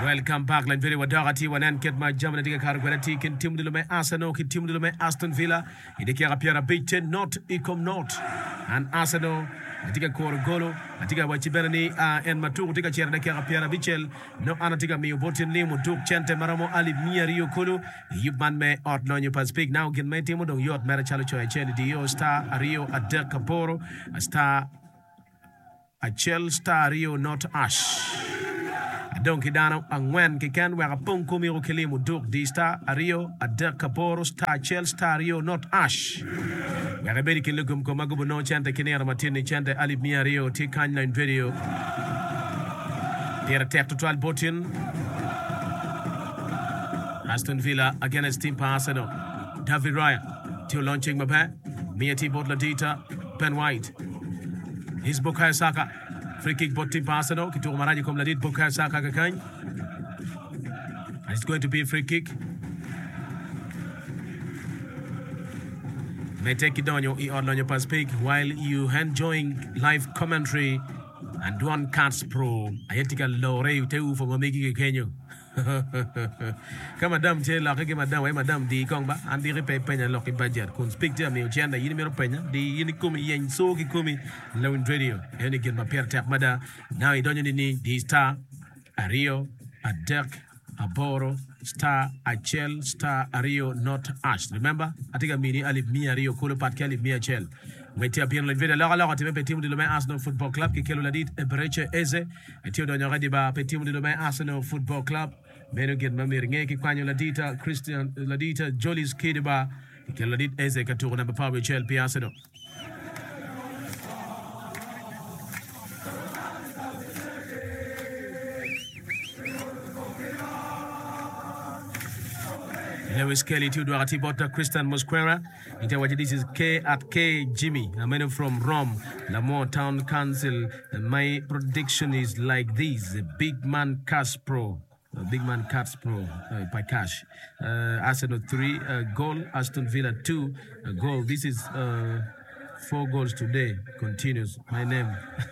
Welcome back. Len very wadagati wanan ket ma jamna diga kar gwarati ken tim dilo me Arsenal ken tim dilo me Aston Villa. Ideki agapia biche not ikom not. And Arsenal atika kor golo atika wachiberani en matu tika cherda ki agapia bichel no anatika mi botin ni mutuk chente maramo ali mia rio kolo yubman me ot no you speak now ken me timo dong yot mera chalo choy cheli dio star rio adek kaporo star a chel star rio not ash. Donkey Dano Angwen Kikan where a punko miro kilimu duk di star Ario Adekaboro star Chel star Rio not Ash. Where a baby can look Komagubo no chante Kinera Martini chante Ali Mia Rio Tikan line video. Here attack to trial botin. Aston Villa against Team Arsenal. David Raya till launching Mabe. Mia T Botladita Ben White. His Bukayo Saka. Free kick bot Team Arsenal. Kitu maraji kom ladit Bukayo Saka kakany. It's going to be a free kick. May take it down your on speak while you enjoying live commentary and one Cats Pro. Ayetika lore uteu for mamiki kenyo. Kama madam che la ke madam wai madam di kong ba andi repe penya loki budget kun speak to me chanda yini mero penya di yini kumi yen so ki kumi lawin radio yani get ma per tap mada now I don't ni di star Ario Adek Aboro star Achel star Ario not Ash. Remember atika mini alif mia Rio kolo pat kalif mia Chel. Wait up here in video la team petit de Arsenal Football Club qui kelo la dit Ebreche Eze et tio donyo radi ba petit de Arsenal Football Club meno get mamirnge ki kwanyo la dita Christian la dita Jolis Kidiba qui kelo la dit Eze ka tour number power Chelsea Arsenal. Lewis Kelly to Duarati Bota Christian Mosquera. This is K at K Jimmy. I'm in from Rome, Lamore Town Council. My prediction is like this: a big man Cash Pro. Big man Cats Pro by cash. Arsenal 3 goal, Aston Villa 2 goal. This is 4 goals today. Continues. My name.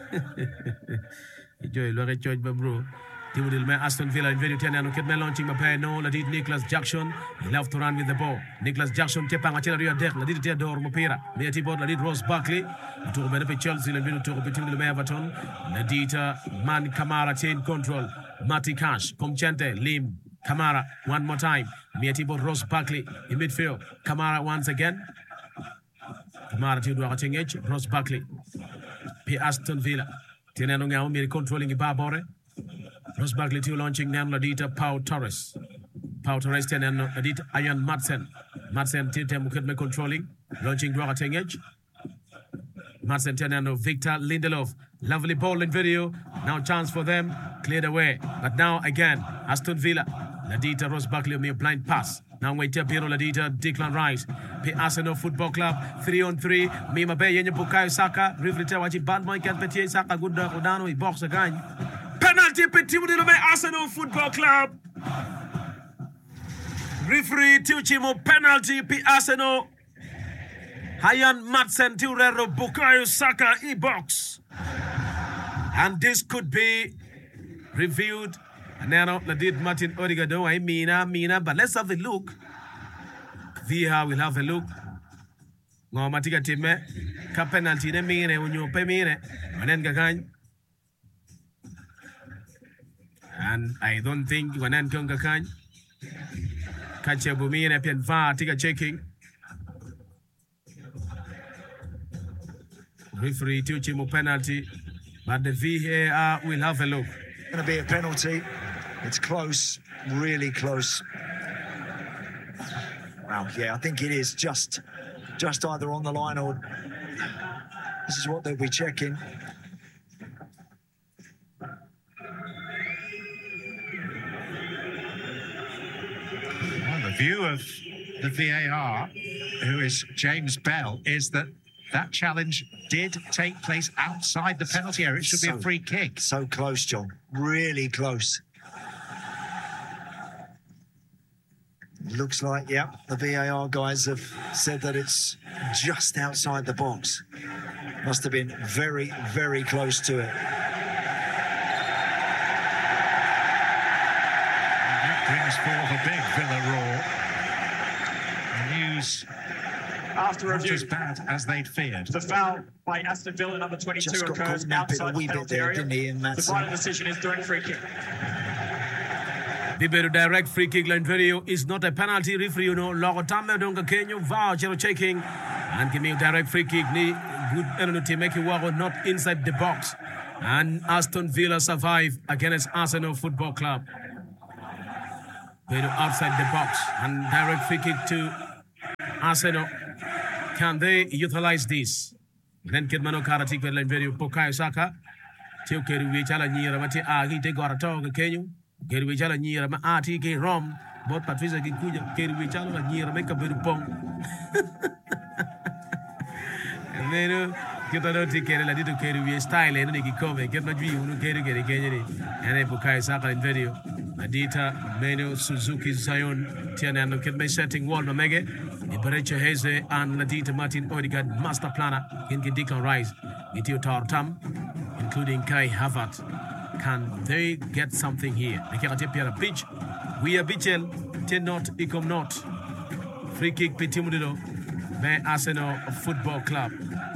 Enjoy Lore George bro. Team will Aston Villa in video 10 and get me launching my pair. No, Ladid Nicholas Jackson. He loved to run with the ball. Nicholas Jackson Tepang Achillery Deck, Ladid Theodore Mopera. Meati Bot Ladid Ross Barkley. To benefit Chelsea and video to opportunity Everton. Ladita Man Kamara chain control. Mati Cash. Comchente Lim Kamara one more time. Meati Bot Ross Barkley in midfield. Kamara once again. Kamara Theodore H. Ross Barkley. P. Aston Villa. Tenano Ngao controlling Ibabore. Ross Barkley to launching Nan Ladita Pau Torres. Pau Torres and Adit Ian Madsen. Madsen Tintem Muketme controlling. Launching Dwarateng Edge. Madsen Tenano Victor Lindelof. Lovely ball in video. Now chance for them. Cleared away. But now again, Aston Villa. Ladita Ross Barkley me a blind pass. Now wait up Piero Ladita Declan Rice. P. Arsenal Football Club 3-on-3. Mima Bay Yenye Bukayo Saka. Rivlita Wachi Badman can Petier Saka good Udano. He box again. Penalty petit de Arsenal Football Club. Referee Tuchimo penalty P Arsenal. Hayan Madsen Turero Bukayo Saka e-box. And this could be reviewed. And now Ladid Martin Odigado. I mean, but let's have a look. VAR will have a look. No matika time. Ka penalty ne mine unyo pe mine. Manen gagan. And I don't think Wanan Kongakan Kacha Bumina Pian Va Tika checking. Referee Tuchimo penalty, but the VAR will have a look. Going to be a penalty. It's close, really close. Wow, yeah, I think it is just either on the line or this is what they'll be checking. The view of the VAR, who is James Bell, is that challenge did take place outside the penalty area. It should be a free kick. So close, John. Really close. Looks like, yeah, the VAR guys have said that it's just outside the box. Must have been very, very close to it. brings forth a big Villa roar. The news after not review, as bad as they'd feared. the foul by Aston Villa, number 22, Just got occurs caught napping outside a wee the bit penalty there, area. didn't he? And The that's final decision is direct free kick. The better direct free kick line video is not a penalty. Referee, you know, Logo Tamla Donga Kenyo, vow, Chero checking, and give me a direct free kick. Ni good penalty, make it work not inside the box. And Aston Villa survive against Arsenal Football Club. Better outside the box and direct free kick to Arsenal. Can they utilize this? Then Kidmano Karatik line video, Bukayo Saka. Tio Keri Vichala Nira Mati Agi, take or a talk, Kenyo. Keri Vichala Nira, ma Ati, K Rom, both Patricia Kikuja, Keri Vichala Nira, make a bit of pong. And then, get another Keri, I did to Keri style and Niki Kome, get my dream, Keri Keri, and then Bukayo Saka in video. Adita, Meno, Suzuki, Zion, Tianano, get my setting wall, Mamege, Iberecha Heze, and Nadita Martin Odegaard, master planner, in Declan Rice, Itio Tartam, including Kai Havertz. Can they get something here? They can't take a pitch. We are Bichel, not Icom not. Free kick, Petimudido, by Arsenal Football Club.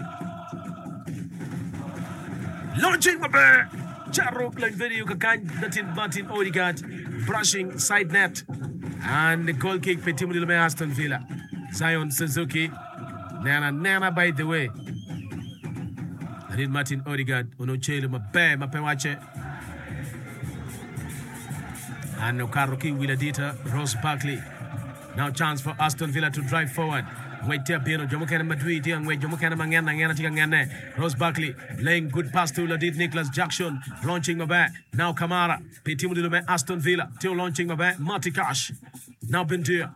Launching my bear. Charo line video Kakan Martin Odegaard brushing side net and the goal kick Petimudido by Aston Villa. Zion Suzuki. Nana by the way. I did Martin Odegaard Unochelu Mape Wache. And Okaroki Willadita, Ross Barkley. Now chance for Aston Villa to drive forward. Wait there, Piano, Jomokana Madrid, and wait, Jomokana Mangana, Ross Barkley, laying good pass to Ladid Nicholas Jackson, launching my back. Now Kamara, Petimudilume, Aston Villa, still launching my back. Marty Cash, now Bendir.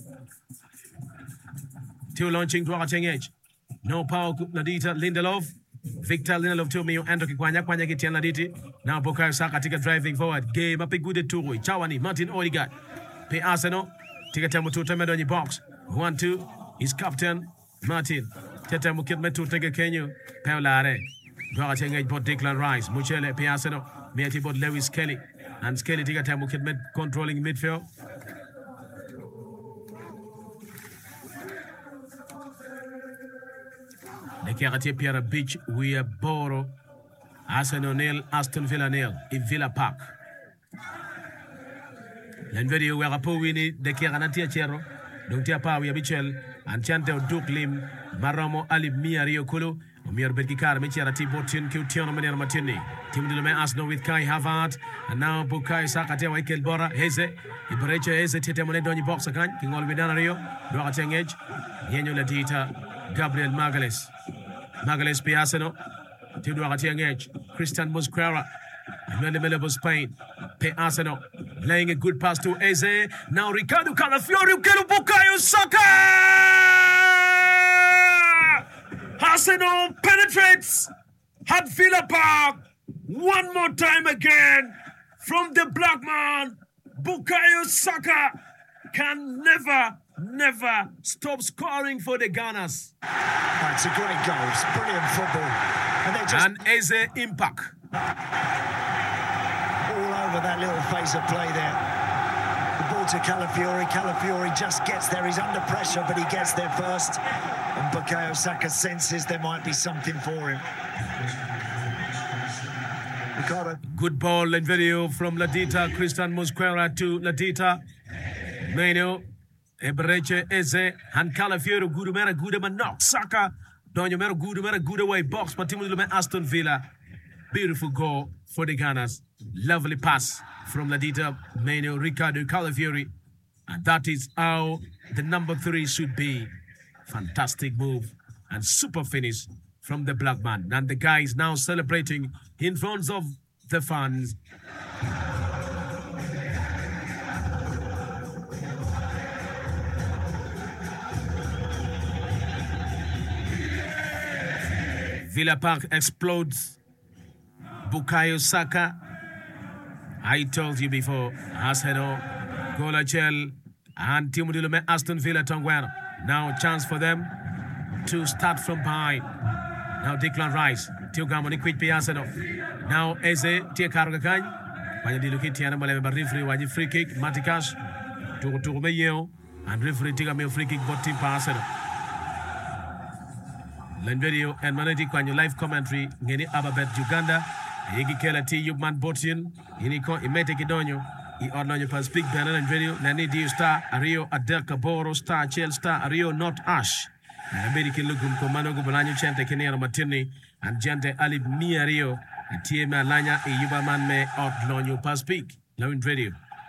Still launching Dwacheng Edge. No power, Ladita, Lindelof. Victor Lindelof to me, Andrew Kwanya Kitian Laditi. Now Bukayo Saka take a driving forward. Game up a good Turui. Chawani, Martin Odegaard. Pay Arsenal. Take a time to turn on your box. 1-2. His captain, Martin. Teta Mukit Metu take a Kenyu. Paolare. Dwacheng Edge bought Declan Rice. Muchele Pay Arsenal. Miati bought Lewis Kelly. And Kelly take a time Mukit Met controlling midfield. The Karate Pierre Beach, we are Boro, Arsenal nil, Aston Villa nil, in Villa Park. Len video we are Powini, the Karanatia Chero, Duntia Pawi Abichel, and Chante Duke Lim, Maromo Ali Mia Rio Kulu, Mir Bekikar, Michiarati Botin, Kutiano Manera Martini, Tim Dilame Arsenal with Kai Havertz, and now Bukayo Saka Wakel Bora, Heze, Iberecha Heze, Tetemone Doni Box again, King Olvidana Rio, Dwacheng Edge, Yenyo Ladita, Gabriel Magalhaes. Magalhaes Piaceno, Theodore Atiangage, Christian Mosquera, Emmanuel Spain, Piaceno, laying a good pass to Eze. Now Ricardo Calafiori, Bukayo Saka! Arsenal penetrates at Villa Park one more time again from the black man. Bukayo Saka can never stop scoring for the Gunners. It's a great goal. It's brilliant football. And they're just and Eze impact. all over that little phase of play there. The ball to Calafiori. Calafiori just gets there. He's under pressure, but he gets there first. And Bukayo Saka senses there might be something for him. Ricardo. Good ball and video from Ladita. Christian Mosquera to Ladita. Meno. Ebereche Eze and Calafiori Gudumera Gudema Saka Donjomero Gudumera Gudaway box but Timudilume Aston Villa. Beautiful goal for the Gunners. Lovely pass from Ladita Meno Ricardo Calafiori. And that is how the number 3 should be. Fantastic move and super finish from the black man. And the guy is now celebrating in front of the fans. Villa Park explodes. Bukayo Saka. I told you before. Arsenal, Golachel, and Timudilume Aston Villa Tongwano. Now a chance for them to start from behind. Now Declan Rice. Tio Gamoni quit Arsenal. Now Eze, Tia Karagakan. Wanya di luki tiana male ba referee waji free kick Matikash tuku be yeo and referee tiga me free kick bot team pa Arsenal. Len video and manati kwanyo live commentary ngeni Ababet Uganda yegi kela ti Yubman Botin ini ko imete kidonyo I ordonyo pa speak banana and video nani di star Ario Adelka Boro star Chel star Ario not Ash Abedi kilugum ko manogo balanyo chente kenero matini and gente Ali Miario Tiema Lanya Yubaman me ordonyo pa speak now in video.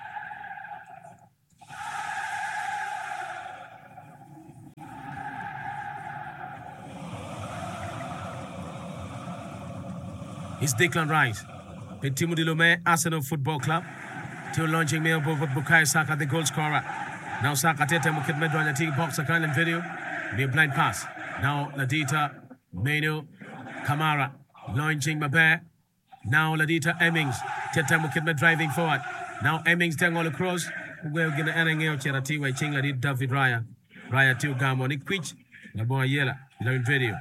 It's Declan Rice. Petit Mudilome, Arsenal Football Club. Till launching me above Bukayo Saka, the goal scorer. Now Saka Tete Mukit Medronya T box a kind of video. Be blind pass. Now Ladita Meno Kamara launching Mabe. Now Ladita Emmings. Tete Mukit driving forward. Now Emmings turn all across. We're going to end out Cherati by Ching Ladit David Raya. Raya to Gamo Nick Quich. Laboa Yela. Now in video.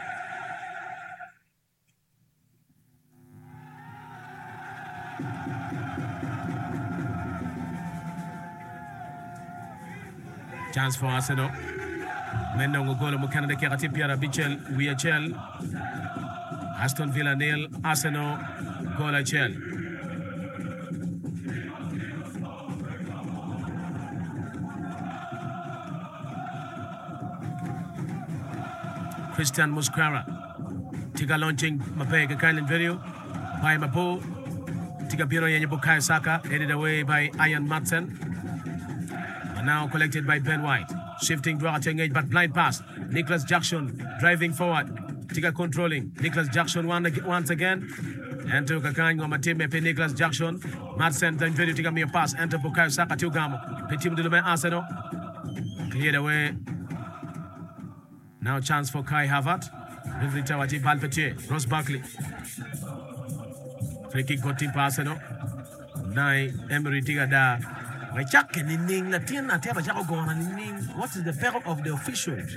Chance for Arsenal. Mendongo goal mo Canada Kerati Pierre Bichel VHL. Aston Villa nil Arsenal goal HL. Christian Musquera. Tiga launching Mapega Kylan video by Mapo. Tiga Biro Yenye Bukayo Saka headed away by Ian Madsen. Now collected by Ben White. Shifting to engage, but blind pass. Nicholas Jackson driving forward. Tiga controlling. Nicholas Jackson once again. Enter Kakanyo Matime Pe Nicholas Jackson. Madsen then video Tiga me a pass. Enter Bukayo Saka to Gamo. Petit Mudilome Arsenal. Cleared away. Now chance for Kai Havertz. Referee Tawati Balpetier. Ross Barkley. Free kick got team Arsenal. Nine Emery Tiga da. What is the peril of the officials?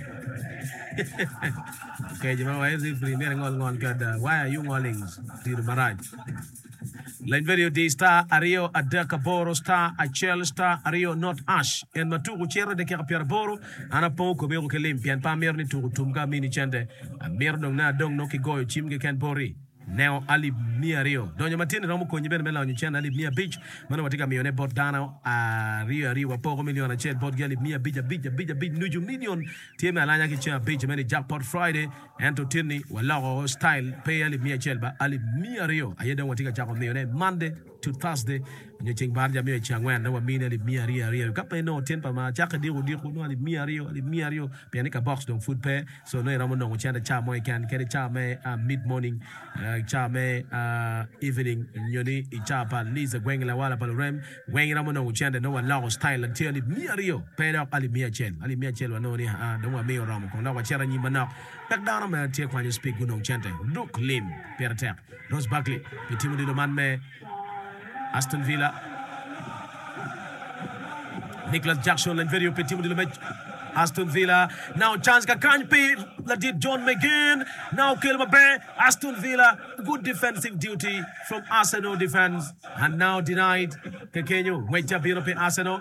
Okay, why are you calling to the Maraj? Line video D star Ario Adelka Boro star Achel star Ario not Ash and Matu Chera de Kerapia Boro and a poco Bero Kelimpian Pamirni to Tumga Mini Chende and Mirdong na Dong Noki Goy Chimge Can Bori. Now Ali Mia Rio. Donyo Martin Romo Konyiben Mela on your channel, Ali Mia Beach. Manawatika Mione bought Dana, Rio Rio, Pogo Million, and Chet bought Gally Mia Beach, Nuju Million, Tim Alana Kitchen, Beach, many Jackpot Friday, and to Tierney, Walao style, pay Ali Mia Chelba, Ali Mia Rio. I don't want to take a Jackpot Million Monday to Thursday. When you think Barja Mia Changwan, no one mean Ali Mia Rio. Kappa no 10 Pama, Jacka Dio, no Ali Mia Rio, Pianica box, don't food pay. So no Ramon, which had a charm, I can carry charm mid morning. Chame evening nyoni ichapa Liza Gwengla wala palorem Gwengi ramono uchende no one lago style until Mia Rio paid up Ali Mia Chel no ni no wa meo ramo kong lawa chera nyimba na back down on take when you speak gunong chente look lim Pierre Ross Barkley Petit Mudilo man me Aston Villa Nicholas Jackson and video Petit Mudilo Aston Villa, now chance Kakanpi, Ladid John McGinn, now Kilmabe, Aston Villa, good defensive duty from Arsenal defense, and now denied Kekenyo, wait up European Arsenal.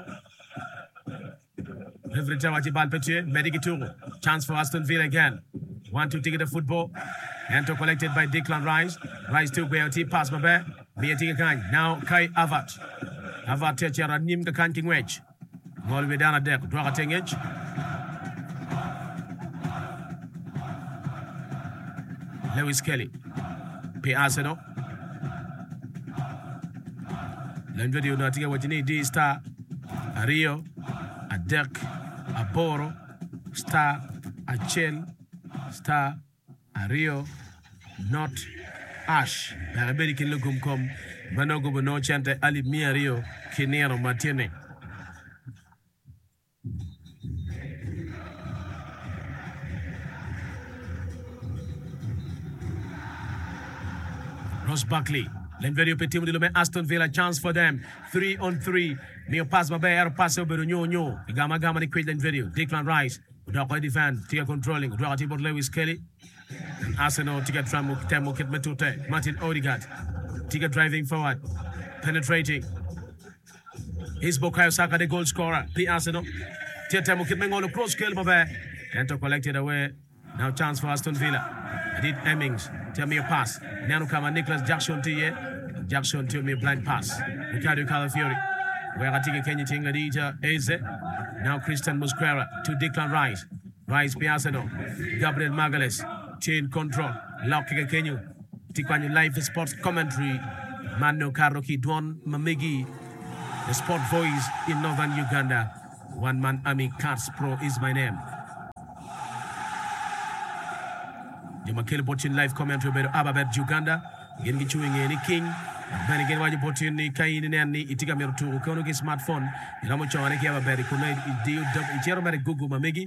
Every time Balpetier, Medikituru, chance for Aston Villa again. 1-2 ticket of football, Ento collected by Declan Rice, Rice to BLT pass Mabe, BLT Kakan, now Kai Havertz. Havertz Techera Nim Kakan King Wedge. All the way down a deck, draw a edge. Lewis Kelly, P. Arsenal. Len video na tiga wajini D star Ario, Adek, Aboro, star Achel, star Ario, not Ash. Barabedi kin lugum kom Manogo Bono Chante Ali Mia Rio, Kinero Martini. Ross Barkley. Len video Petit Mudilo Aston Villa chance for them. 3-on-3. Neo pass my bear pass over to Nyo. Gama ni quick Len video. Declan Rice. Udako defend. Tiga controlling. Udako tibot Lewis Kelly. Arsenal tiga temo kit metute. Martin Odegaard. Tiga driving forward. penetrating. He's Bukayo Saka, the goal scorer. P. Arsenal. Tietemu Kitmengolo cross kill Mabe. Kento collected away. Now chance for Aston Villa. Adit Hemmings. Tell me a pass. Nanu Kama Nicholas Jackson to ye. Jackson to me a blind pass. Ricardo Calafiori. Where I take a Kenya Ting Ladija Eze. Now Christian Musquera to Declan Rice. Rice P. Arsenal. Gabriel Magalhaes. Chain control. Locking Kenya. Tikwanyu live sports commentary. Mano Karoki Dwan Mamigi. The sport voice in northern Uganda. One man army Cats Pro is my name. Jumakil watching live commentary about Ababet Uganda. Getting chewing any king. Then again, while you put in the Kain and the Itika Mirtu, Konogi smartphone, Ramocho and Kiababet, Kunai, Jeromeric Google Mamigi,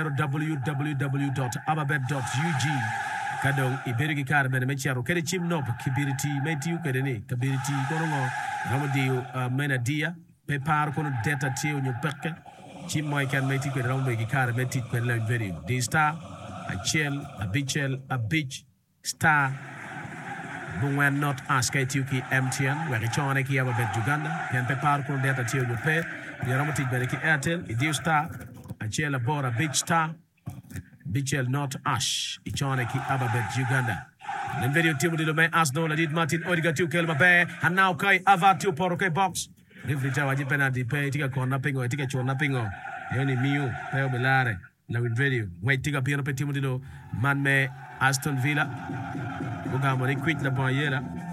www.ababet.ug. Kadong Iberigi Carmen Mecharo, Kerichim Nob, Kibiriti, Metiu Kedene, Kabiriti, Korongo, Ramadio, Menadia, Pepar, Kono Data Tio, New Peke, Chimoy can make it around the car, Metic, Quenlin Video. The star, a chill, a bichel, a beach, star. When not ask Tuki MTN, where the Chonaki Ababet Uganda, and Pepar, Kono Data Tio, New Pe, the Ramatic Bereki Airtel, Idio Star, a chill aboard a beach star. Bichel not Ash, Ichoneki Ababet Uganda. Then video team with the Arsenal, did Martin Odiga to Kelma Bay, and now Kai Ava to Poroke box. If the Jawaji penalty pay, take a corner pingo, take a chona pingo. Yoni Miu, Peo Belare, now in video. Wait, take a piano petimodo, man me Aston Villa. Ugamori quit the Boyera.